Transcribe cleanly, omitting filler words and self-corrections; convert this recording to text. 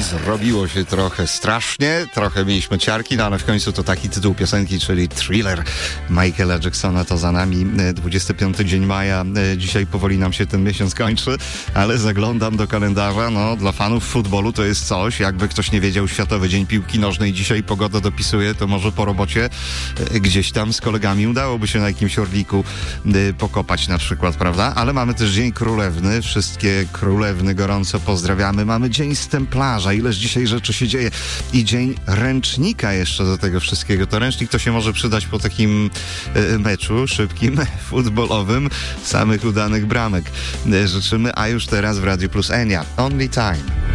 Zrobiło się trochę strasznie, trochę mieliśmy ciarki, no ale w końcu to taki tytuł piosenki, czyli Thriller Michaela Jacksona. To za nami 25 dzień maja. Dzisiaj powoli nam się ten miesiąc kończy, ale zaglądam do kalendarza. No, dla fanów futbolu to jest coś. Jakby ktoś nie wiedział, Światowy Dzień Piłki Nożnej dzisiaj, pogoda dopisuje, to może po robocie gdzieś tam z kolegami udałoby się na jakimś orliku pokopać na przykład, prawda? Ale mamy też Dzień Królewny. Wszystkie królewny gorąco pozdrawiamy. Mamy Dzień Stemplarza. Ileż dzisiaj rzeczy się dzieje. I Dzień Ręcznika jeszcze do tego wszystkiego. To ręcznik to się może przydać po takim meczu szybkim, futbolowym. Samych udanych bramek życzymy. A już teraz w Radiu Plus Enia. Only Time.